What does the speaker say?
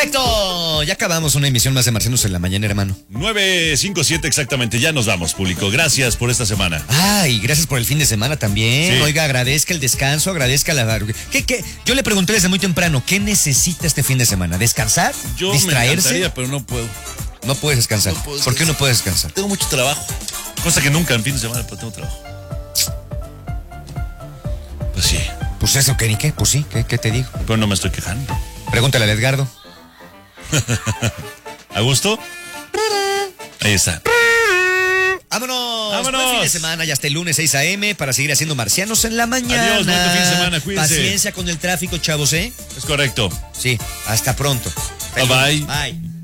Perfecto, ya acabamos una emisión más de Marcianos en la mañana, hermano. 9:57 exactamente, ya nos vamos, público. Gracias por esta semana. Ay, gracias por el fin de semana también. Sí. Oiga, agradezca el descanso, agradezca la... ¿Qué? Yo le pregunté desde muy temprano, ¿qué necesita este fin de semana? ¿Descansar? Yo ¿Distraerse? me encantaría, pero no puedo. No puedes descansar. No puedo ¿Por qué no descansar. puedes descansar? Tengo mucho trabajo. Cosa que nunca en fin de semana, pero tengo trabajo. Pues sí, Pues eso, ¿qué ni qué? Pues sí, ¿qué te digo? pero no me estoy quejando. Pregúntale a Edgardo. ¿A gusto? Ahí está. ¡Vámonos! ¡Vámonos! Buen fin de semana y hasta el lunes 6 a.m. para seguir haciendo Marcianos en la mañana. Adiós, buen fin de semana, cuídense. Paciencia con el tráfico, chavos, ¿eh? Es correcto. Sí, hasta pronto. Bye, bye. Bye.